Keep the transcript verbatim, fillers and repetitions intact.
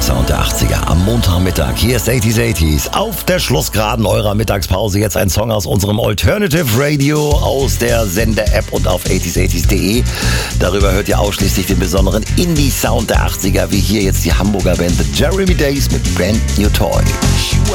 Sound der achtziger am Montagmittag. Hier ist achtziger achtziger auf der Schlussgeraden eurer Mittagspause. Jetzt ein Song aus unserem Alternative Radio, aus der Sender-App und auf achtziger achtziger punkt de. Darüber hört ihr ausschließlich den besonderen Indie-Sound der achtziger, wie hier jetzt die Hamburger Band The Jeremy Days mit Brand New Toy.